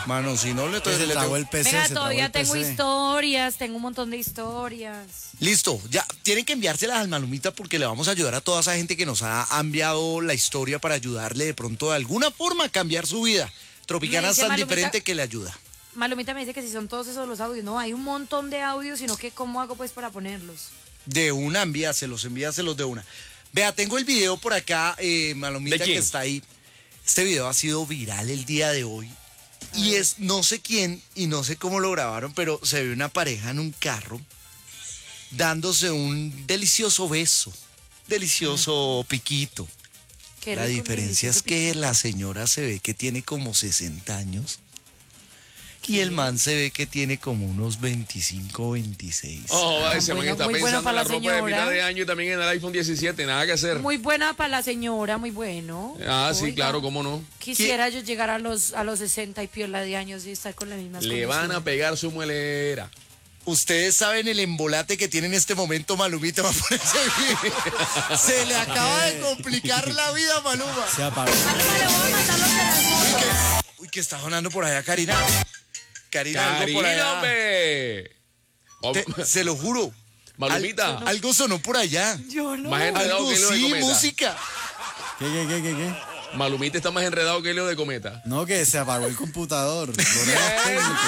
Mano, si no le Se le tragó tengo... el PC, Venga, se tragó todavía el tengo PC. historias, tengo un montón de historias. Listo, ya tienen que enviárselas al Malumita porque le vamos a ayudar a toda esa gente que nos ha enviado la historia para ayudarle de pronto de alguna forma a cambiar su vida. Tropicana Me es dice tan Malumita- diferente que le ayuda. Malumita me dice que si son todos esos los audios. No, hay un montón de audios, sino que ¿cómo hago pues para ponerlos? De una, envíaselos de una. Vea, tengo el video por acá, Malumita, ¿De quién? que está ahí. Este video ha sido viral el día de hoy. Y es no sé quién y no sé cómo lo grabaron, pero se ve una pareja en un carro dándose un delicioso beso, delicioso piquito. Qué La rico, diferencia es delicioso que la señora se ve que tiene como 60 años y el man se ve que tiene como unos 25 o 26. Oh, ese man bueno, está muy bueno pensando en para la la ropa de mitad señora. de año y también en el iPhone 17, nada que hacer. Muy buena para la señora, muy bueno. Ah, sí, Oiga, claro, cómo no. Quisiera yo llegar a los 60 y piola de años y estar con las mismas Le van a condiciones. pegar su muelera. Ustedes saben el embolate que tiene en este momento Malumita para ponerse video. Se le acaba de complicar la vida a Maluma. Se apagó. Maluma, le voy a mandar los de las motos. Uy, que está sonando por allá, Karina. Karina, algo por Karina, allá. hombre. Oh, Se lo juro. Malumita. Algo sonó por allá. Yo no. Más enredado Algo que el hilo de sí, cometa. música. ¿Qué? Malumita está más enredado que el hilo de cometa. No, que se apagó el computador. Problemas técnicos.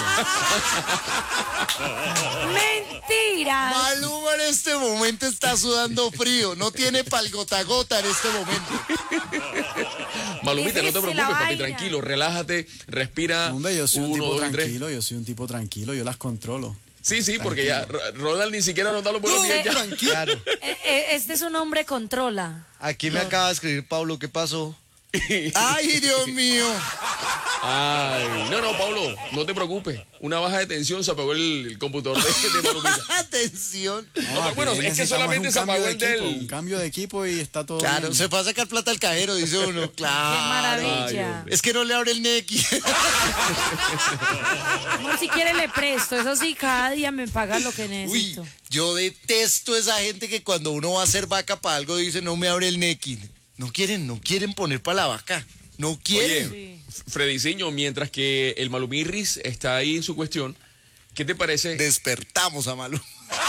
Mentiras. Maluma en este momento está sudando frío. No tiene pal gota a gota en este momento. Malumita, no te Déjese preocupes, la papi, vaina. tranquilo, relájate, respira. Hombre, yo soy un 1, tipo 2 y 3. tranquilo, yo las controlo. Sí, porque ya Ronald ni siquiera nos da los buenos días ya. Claro. Este es un hombre controla. Aquí me acaba de escribir Pablo, ¿qué pasó? Ay, Dios mío. Ay, no, Pablo, no te preocupes. Una baja de tensión se apagó el computador de Malumita. Atención. bueno, aquí es que necesitamos solamente un se cambio apagó de el del- equipo, un cambio de equipo y está todo Claro, bien. se fue a sacar plata al cajero, dice uno. Claro. Qué maravilla. Ay, Es que no le abre el Neki. No, si quiere le presto. Eso sí, cada día me paga lo que Uy, necesito. yo detesto esa gente que cuando uno va a hacer vaca para algo dice no me abre el Neki. No quieren poner para la vaca. No quieren. Oye, Frediciño, mientras que el Malumirris está ahí en su cuestión, ¿qué te parece? Despertamos a Maluma.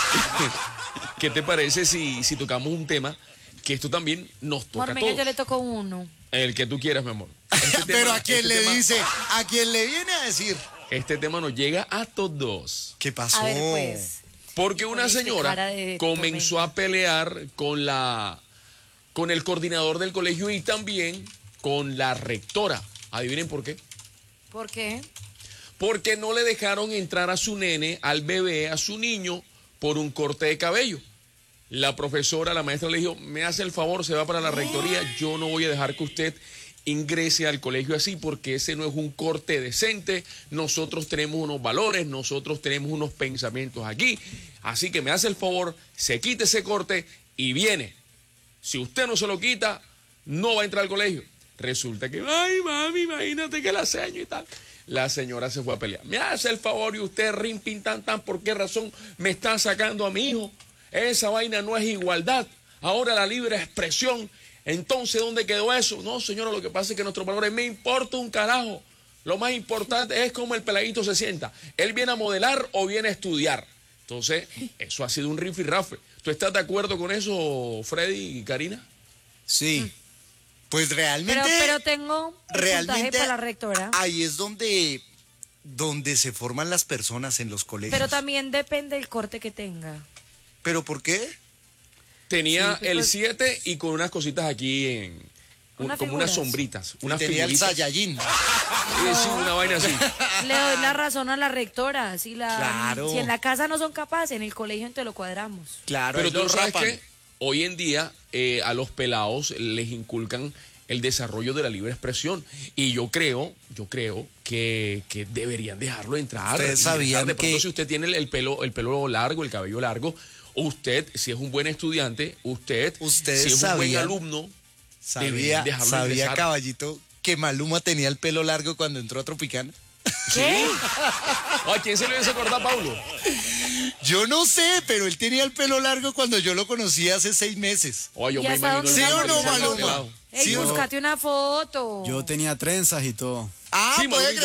¿Qué te parece si tocamos un tema que esto también nos toca a Mormeña, yo todos? le toco uno. El que tú quieras, mi amor. Este Pero tema- a quien este le tema- dice, a quien le viene a decir. Este tema nos llega a todos. ¿Qué pasó? A ver, pues. Porque Con una este señora cara de comenzó tormenta. a pelear con el coordinador del colegio y también con la rectora. Adivinen por qué. ¿Por qué? Porque no le dejaron entrar a su nene, al bebé, a su niño, por un corte de cabello. La profesora, la maestra le dijo, me hace el favor, se va para la rectoría, yo no voy a dejar que usted ingrese al colegio así porque ese no es un corte decente, nosotros tenemos unos valores, nosotros tenemos unos pensamientos aquí, así que me hace el favor, se quite ese corte y viene. Si usted no se lo quita, no va a entrar al colegio. Resulta que, ay mami, imagínate que la seño y tal. La señora se fue a pelear. Me hace el favor y usted, rin, pin, tan, tan, ¿por qué razón me está sacando a mi hijo? Esa vaina no es igualdad. Ahora la libre expresión. Entonces, ¿dónde quedó eso? No, señora, lo que pasa es que nuestros valores me importa un carajo. Lo más importante es cómo el peladito se sienta. ¿Él viene a modelar o viene a estudiar? Entonces, eso ha sido un rifirrafe. ¿Tú estás de acuerdo con eso, Freddy y Karina? Sí. Pues realmente. Pero tengo un puntaje realmente para la rectora. ahí es donde se forman las personas en los colegios. Pero también depende del corte que tenga. ¿Pero por qué? Tenía Sí, pues, el 7 y con unas cositas aquí Unas como unas figuras. sombritas, unas Tenía el figuritas. Saiyajin. Sí, una vaina así. Le doy la razón a la rectora. Claro. Si en la casa no son capaces, en el colegio entonces lo cuadramos. Claro, Pero ahí tú lo sabes rapan. que hoy en día a los pelados les inculcan el desarrollo de la libre expresión. Y yo creo que deberían dejarlo entrar. Ustedes ingresar. sabían De pronto, que- si usted tiene el pelo largo, el cabello largo, usted, si es un buen estudiante, usted Ustedes si es un buen sabían- alumno, Sabía, deberían dejarlo sabía ingresar. Caballito, que Maluma tenía el pelo largo cuando entró a Tropicana. ¿Qué? ¿A quién se le hubiese acordado, Paulo? Yo no sé, pero él tenía el pelo largo cuando yo lo conocí hace 6 meses. Oh, yo ¿Y me hasta imagino dónde el ¿Sí o pelo no, de ese Maluma? pelado. Ey, Sí, búscate una foto. Yo tenía trenzas y todo. Ah, Sí, puede Malumita,